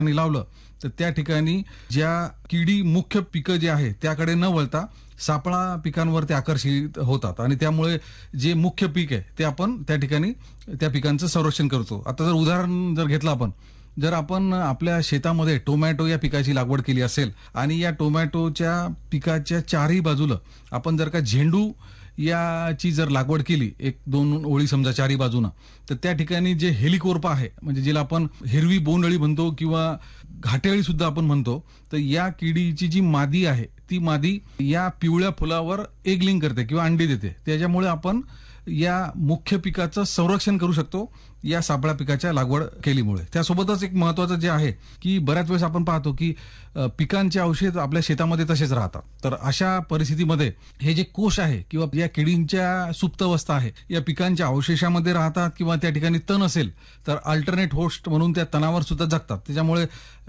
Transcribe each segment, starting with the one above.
आणि लावलं तर त्या ठिकाणी ज्या किडी मुख्य पिकं जे आहे त्याकडे न वळता सापळा पिकांवर ते आकर्षित होतात आणि त्यामुळे जे मुख्य पीक आहे ते आपण त्या ठिकाणी त्या पिकांचं संरक्षण करतो. आता जर उदाहरण जर घेतलं आपण, जर आपण आपल्या शेतामध्ये टोमॅटो या पिकाची लागवड केली असेल आणि या टोमॅटोच्या पिकाच्या चारही बाजूला आपण जर का झेंडू याची जर लागवड केली, 1-2 ओळी समजा चारही बाजूनं, तर त्या ठिकाणी जे हेलिकोर्पा आहे म्हणजे जिला आपण हिरवी बोंडअळी म्हणतो किंवा घाटेअळी सुद्धा आपण म्हणतो, तर या किडीची जी मादी आहे ती मादी या पिवळ्या फुलावर एगलिंग करते किंवा अंडी देते. त्याच्यामुळे आपण या मुख्य पिकाचं संरक्षण करू शकतो या सापळा पिकाच्या लागवड केलीमुळे. त्यासोबतच एक महत्वाचं जे आहे की बऱ्याच वेळेस आपण पाहतो की पिकांचे अवशेष आपल्या शेतामध्ये तसेच राहतात. तर अशा परिस्थितीमध्ये हे जे कोश आहे किंवा या किडींच्या सुप्त अवस्था आहे या पिकांच्या अवशेषामध्ये राहतात किंवा त्या ठिकाणी तण असेल तर अल्टरनेट होस्ट म्हणून त्या तणावर सुद्धा जगतात. त्याच्यामुळे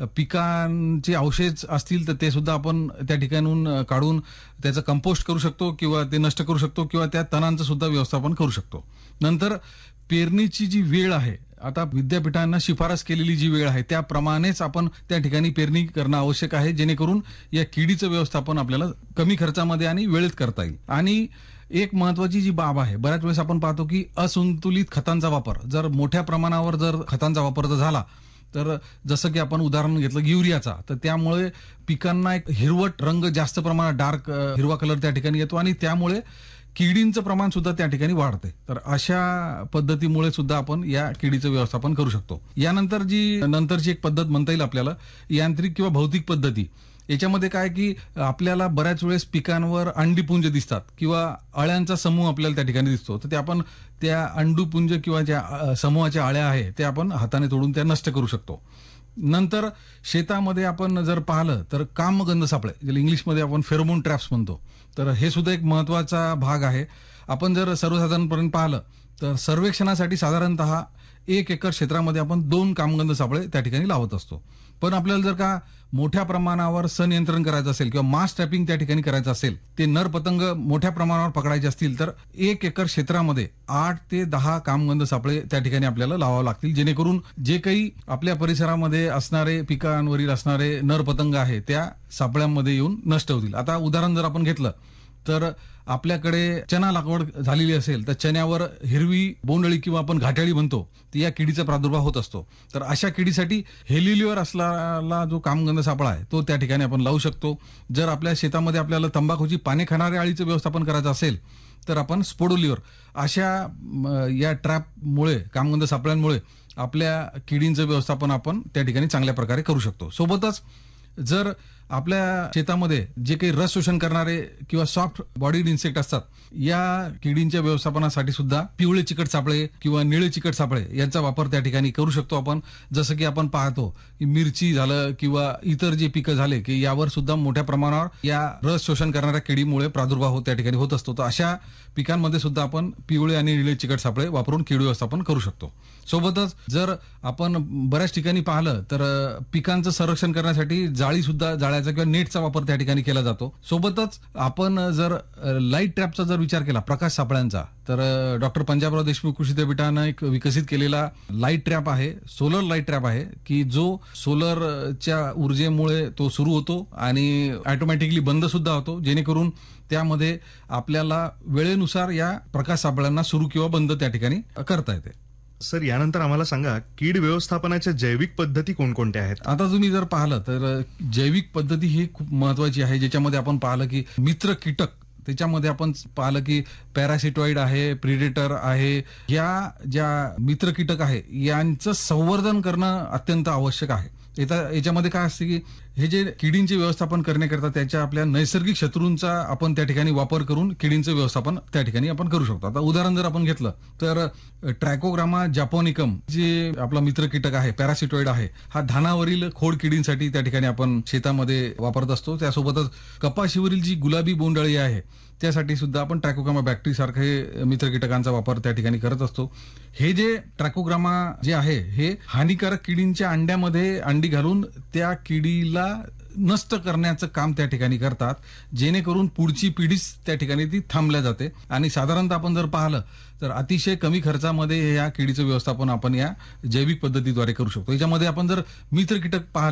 पिकांचे अवशेष असतील तर ते सुद्धा आपण त्या ठिकाणून काढून त्याचं कंपोस्ट करू शकतो किंवा ते नष्ट करू शकतो किंवा त्या तणांचं सुद्धा व्यवस्थापन करू शकतो. नंतर पेरणीची जी वेळ आहे, आता विद्यापीठांना शिफारस केलेली जी वेळ आहे त्याप्रमाणेच आपण त्या ठिकाणी पेरणी करणं आवश्यक आहे, जेणेकरून या किडीचं व्यवस्थापन आपल्याला कमी खर्चामध्ये आणि वेळेत करता येईल. आणि एक महत्वाची जी बाब आहे, बऱ्याच वेळेस आपण पाहतो की असंतुलित खतांचा वापर, जर मोठ्या प्रमाणावर जर खतांचा वापर जर झाला तर जसं की आपण उदाहरण घेतलं युरियाचा, तर त्यामुळे पिकांना एक हिरवट रंग जास्त प्रमाणात डार्क हिरवा कलर त्या ठिकाणी येतो आणि त्यामुळे किडींचं प्रमाण सुद्धा त्या ठिकाणी वाढते. तर अशा पद्धतीमुळे सुद्धा आपण या किडीचं व्यवस्थापन करू शकतो. यानंतर नंतरची एक पद्धत म्हणता येईल आपल्याला यांत्रिक किंवा भौतिक पद्धती. याच्यामध्ये काय की आपल्याला बऱ्याच वेळेस पिकांवर अंडीपुंज दिसतात किंवा अळ्यांचा समूह आपल्याला त्या ठिकाणी दिसतो, तर ते आपण त्या अंडूपुंज किंवा ज्या समूहाच्या अळ्या आहे त्या आपण हाताने तोडून त्या नष्ट करू शकतो. नंतर शेतामध्ये आपण जर पाहिलं तर कामगंध सापळे, ज्याला इंग्लिशमध्ये आपण फेरोमोन ट्रॅप्स म्हणतो, तर हे सुद्धा एक महत्वाचा भाग आहे. आपण जर सर्वसाधारणपणे पाहिलं तर सर्वेक्षणासाठी साधारणतः 1 एकर क्षेत्रामध्ये आपण 2 कामगंध सापळे त्या ठिकाणी लावत असतो. पण आपल्याला जर का मोठ्या प्रमाणावर संनियंत्रण करायचं असेल किंवा मास ट्रॅपिंग त्या ठिकाणी करायचं असेल, ते नर पतंग मोठ्या प्रमाणावर पकडायचे असतील तर 1 एकर क्षेत्रामध्ये 8 ते 10 कामगंध सापळे त्या ठिकाणी आपल्याला लावावं लागतील, जेणेकरून जे काही आपल्या परिसरामध्ये असणारे पिकांवरील असणारे नर पतंग आहे त्या सापळ्यांमध्ये येऊन नष्ट होतील. आता उदाहरण जर आपण घेतलं तर आपल्याकडे चना लागवड झालेली असेल तर चण्यावर हिरवी बोंडअळी किंवा आपण घाटेअळी म्हणतो, तर या किडीचा प्रादुर्भाव होत असतो. तर अशा किडीसाठी हेलिलिओर असलेला जो कामगंध सापळा आहे तो त्या ठिकाणी आपण लावू शकतो. जर आपल्या शेतामध्ये आपल्याला तंबाखूची पाने खाणाऱ्या अळीचं व्यवस्थापन करायचं असेल तर आपण स्पोडोलिओर अशा या ट्रॅपमुळे, कामगंध सापळ्यांमुळे आपल्या किडींचं व्यवस्थापन आपण त्या ठिकाणी चांगल्या प्रकारे करू शकतो. सोबतच जर आपल्या शेतामध्ये जे काही रस शोषण करणारे किंवा सॉफ्ट बॉडीड इन्सेक्ट असतात, या किडींच्या व्यवस्थापनासाठी सुद्धा पिवळे चिकट सापळे किंवा निळे चिकट सापळे यांचा वापर त्या ठिकाणी करू शकतो आपण. जसं की आपण पाहतो की मिरची झालं किंवा इतर जे पिकं झाले की यावर सुद्धा मोठ्या प्रमाणावर या रस शोषण करणाऱ्या किडीमुळे प्रादुर्भाव त्या ठिकाणी होत असतो. तर अशा पिकांमध्ये सुद्धा आपण पिवळे आणि निळे चिकट सापळे वापरून कीड व्यवस्थापन करू शकतो. सोबतच जर आपण बऱ्याच ठिकाणी पाहिलं तर पिकांचं संरक्षण करण्यासाठी जाळी सुद्धा, जाळ्याचा किंवा नेटचा वापर त्या ठिकाणी केला जातो. सोबतच आपण जर लाईट ट्रॅपचा जर विचार केला, प्रकाश सापळ्यांचा, तर डॉक्टर पंजाबराव देशमुख कृषी विद्यापीठानं एक विकसित केलेला लाईट ट्रॅप आहे, सोलर लाईट ट्रॅप आहे, की जो सोलरच्या ऊर्जेमुळे तो सुरू होतो आणि ऑटोमॅटिकली बंद सुद्धा होतो, जेणेकरून त्यामध्ये आपल्याला वेळेनुसार या प्रकाश सापळ्यांना सुरू किंवा बंद त्या ठिकाणी करता येते. सर, यानंतर आम्हाला सांगा कीड व्यवस्थापनाच्या जैविक पद्धती कोणकोणत्या आहेत? आता तुम्ही जर पाहिलं तर जैविक पद्धती ही खूप महत्वाची आहे, ज्याच्यामध्ये आपण पाहिलं की मित्र कीटक, त्याच्यामध्ये आपण पाहिलं की पॅरासिटॉइड आहे, प्रिडेटर आहे, या ज्या मित्र कीटक आहे यांचं संवर्धन करणं अत्यंत आवश्यक आहे. याच्यामध्ये काय असते की हे जे किडींचे व्यवस्थापन करण्याकरता त्याच्या आपल्या नैसर्गिक शत्रूंचा आपण त्या ठिकाणी वापर करून किडींचं व्यवस्थापन त्या ठिकाणी आपण करू शकतो. आता उदाहरण जर आपण घेतलं तर ट्रॅकोग्रामा जापोनिकम जे आपला मित्र कीटक आहे, पॅरासिटॉइड आहे, हा धानावरील खोड किडींसाठी त्या ठिकाणी आपण शेतामध्ये वापरत असतो. त्यासोबतच कपाशीवरील जी गुलाबी बोंडअळी आहे त्यासाठी सुद्धा आपण ट्रॅकोग्रामा बॅक्टेरी सारखे मित्र कीटकांचा वापर त्या ठिकाणी करत असतो. हे जे ट्रॅकोग्रामा जे आहे हे हानिकारक किडींच्या अंड्यामध्ये अंडी घालून त्या किडीला नष्ट करण्याचं काम त्या ठिकाणी करतात, जेणेकरून पुढची पिढीच त्या ठिकाणी ती थांबल्या जाते. आणि साधारणतः आपण जर पाहिलं तर अतिशय कमी खर्चामध्ये या किडीचं व्यवस्थापन आपण या जैविक पद्धतीद्वारे करू शकतो. याच्यामध्ये आपण जर मित्र कीटक पाहिलं